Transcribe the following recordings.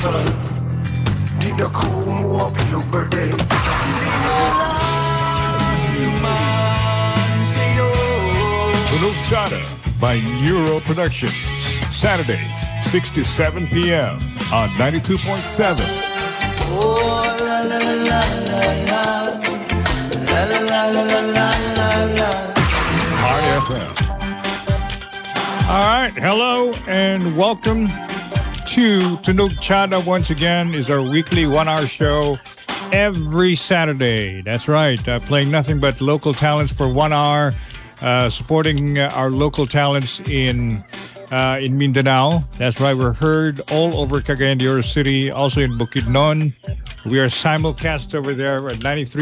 Tunog Chata by Neuro Productions. Saturdays, 6 to 7 p.m. on 92.7. Oh, la la la la la la. La la la la la la la. Hard FM. All right, hello and welcome to Tunog Chata. Once again, is our weekly 1-hour show every Saturday. That's right, playing nothing but local talents for 1 hour, supporting our local talents in Mindanao. That's right, we're heard all over Cagayan de Oro City, also in Bukidnon. We are simulcast over there at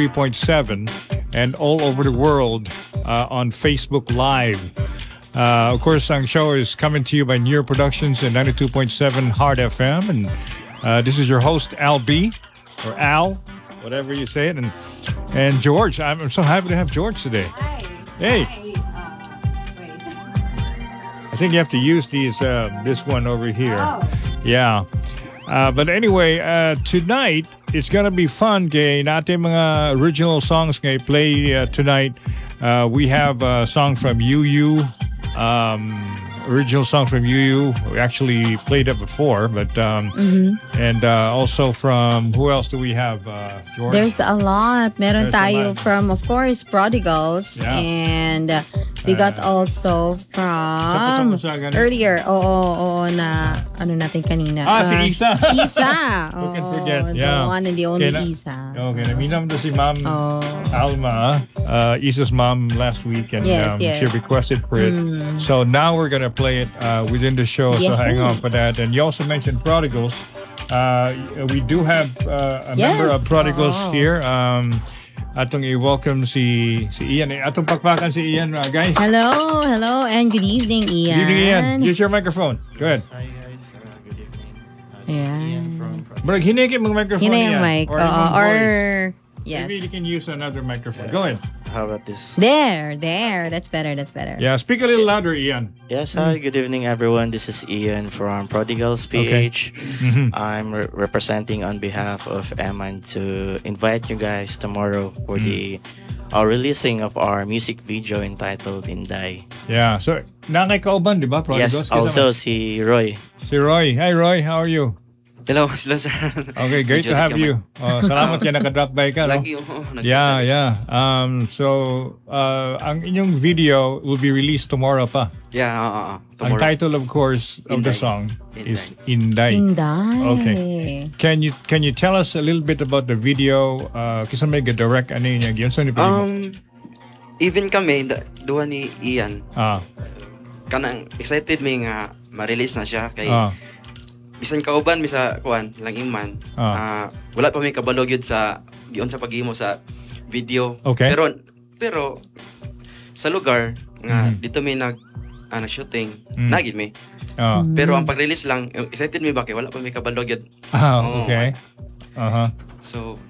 93.7 and all over the world on Facebook Live. Of course, ang show is coming to you by Neuro Productions and 92.7 Hard FM. And this is your host, Al B, or Al, whatever you say it. And George, I'm so happy to have George today. Hi. Hey. Wait. I think you have to use this one over here. Oh. Yeah. But anyway, tonight, it's going to be fun. Kay natin mga original songs ngay play tonight. We have a song from UU. Original song from UU. We actually played it before, but and also from who else do we have? George. There's a lot. Meron There's a tayo lot. from, of course, Prodigals. Yeah. And we got also from earlier. Oo, na ano natin kanina. Si Isa. Isa. Who can Oo, forget? the Yeah. one and the only Okay, Isa. Okay, naminam to si Ma'am Oh. Alma, Isa's mom last week, and Yes, yes. she requested for it. So now we're gonna play it within the show. So Yes. hang on for that. And you also mentioned Prodigals. We do have a member of Prodigals Oh. here. Atong i-welcome si Ian. Atong pakpakan si Ian, guys. Hello, and good evening, Ian. Good evening, Ian. Use your microphone. Go ahead. Hi guys, good evening. Ayan. Ian from Bro, hinigit mong microphone, Yun na yung Ian. mic. Or yung voice. Or yes. Maybe you can use another microphone. Go ahead. How about this? There. That's better. Yeah, speak a little louder, Ian. Yes, hi, good evening everyone. This is Ian from Prodigals PH. I'm representing on behalf of Eman to invite you guys tomorrow for the releasing of our music video entitled Inday. Yeah, so nakikauban, di ba? Prodigals? Yes, also si Roy. Si Roy. Hi, Roy. How are you? Hello, sir. Okay, great to have you. Salamat kaya nakadrop by ka, no? Lagi Yeah. So, ang inyong video will be released tomorrow pa. Yeah, Ang tomorrow. title, of course, of the Inday. song is Inday. Inday. Okay. Can you tell us a little bit about the video? Kasi may direct ano yun yun? Saan yung Even kami, duha ni Ian, kanang excited may nga ma-release na siya kay bisan kauban mi sa kuan lang iman. Wala pa may kabalog yun sa giun sa paghimo sa video. Okay. Pero sa lugar nga dito may nag-shooting, nagid mi. Pero ang pag-release lang, excited mi ba kay wala pa may kabalog yun. Okay. So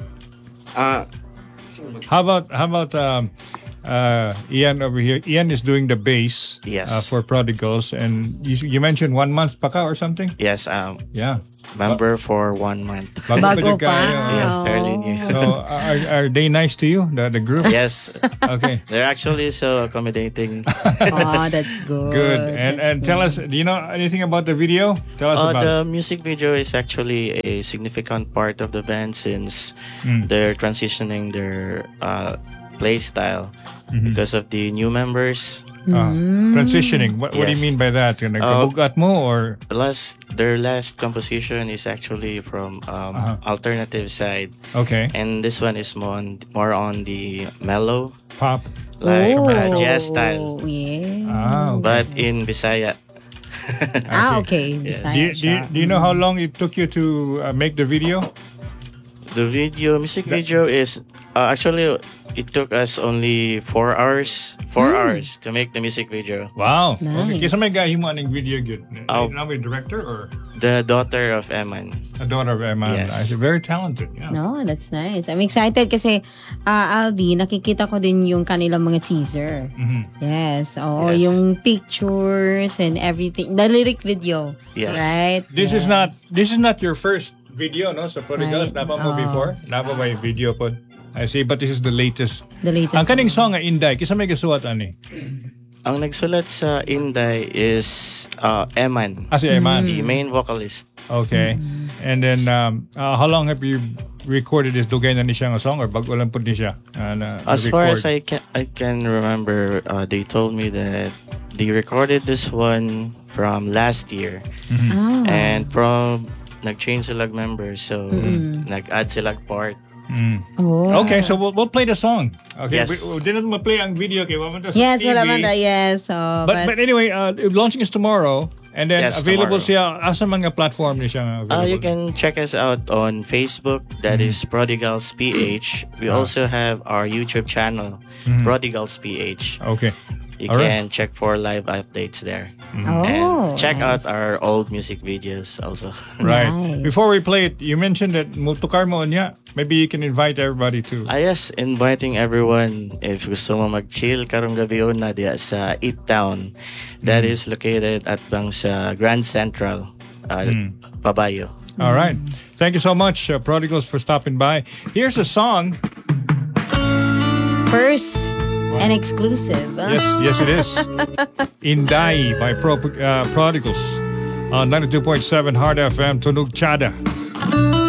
How about Ian over here? Ian is doing the bass Yes. For Prodigals, and you mentioned 1 month pa ka or something? Yes, Yeah. member for 1 month. Bago pa. Yes, early new. So are they nice to you, the group? Yes, Okay. they're actually so accommodating. Oh, that's good. Good. And tell us, do you know anything about the video? Tell us about The it. music video is actually a significant part of the band since they're transitioning their play style because of the new members. Transitioning. What do you Yes. mean by that? Nagkabugat mo or? Their last composition is actually from alternative side, Okay. and this one is more on the mellow, Pop. like jazz style, Yeah. Okay. but in Bisaya. Okay. Yes. Bisaya Do you know how long it took you to make the video? The music video is actually it took us only 4 hours. 4 hours to make the music video. Wow. Nice. Okay. Kisa may gahi mo aning video good. Oh. Now may director or? The daughter of Eman. A daughter of Eman. Yes. She's very talented. Yeah. No, that's nice. I'm excited kasi Albi, nakikita ko din yung kanilang mga teaser. Yes. Oh, Yes. yung pictures and everything. The lyric video. Yes. Right? This Yes. is not your first video, no? Sa Prodigals, Right. napa mo before? Napa may video po. I see, but this is the latest. The latest. Ang kaning song nga Inday, kisa may kasuwat ani? Ang nagsulat sa Inday is Eman, Si Eman. the main vocalist. Okay. And then, how long have you recorded this? Dugay na ni siya nga song or bago lang po ni siya? As far as I can remember, they told me that they recorded this one from last year. And from nag-change sila members, so nag-add sila part. Oh. Okay, so we'll play the song. Okay, Yes. we didn't ma-play ang video kay Waman Yes, wala man na. Yes. So, But anyway, launching is tomorrow and then Yes, available tomorrow. siya asa man nga platform ni siya available. You can check us out on Facebook. That is Prodigals PH. We also have our YouTube channel, Prodigals PH. Okay. You All can check for live updates there. Oh, And check nice. out our old music videos also. Right. Nice. Before we play it, you mentioned that mutukar mo niya. Maybe you can invite everybody to. Yes, inviting everyone if gusto mo mag-chill karong gabi na diya sa Eat Town. That is located at bang sa Grand Central, Pabayo. All right. Thank you so much, Prodigals, for stopping by. Here's a song. First and exclusive. Yes, it is. Inday by Prodigals on 92.7 Hard FM, Tunog Chada.